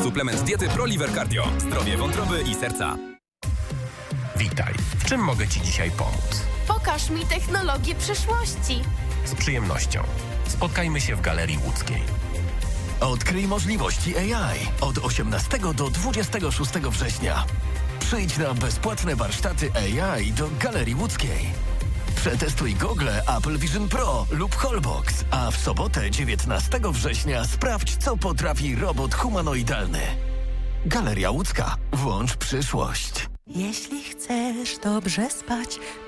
suplement diety ProLiver Cardio. Zdrowie wątroby i serca. Witaj. W czym mogę Ci dzisiaj pomóc? Pokaż mi technologię przyszłości. Z przyjemnością. Spotkajmy się w Galerii Łódzkiej. Odkryj możliwości AI od 18 do 26 września. Przyjdź na bezpłatne warsztaty AI do Galerii Łódzkiej. Przetestuj gogle Apple Vision Pro lub Holbox, a w sobotę 19 września sprawdź, co potrafi robot humanoidalny. Galeria Łódzka. Włącz przyszłość. Jeśli chcesz dobrze spać,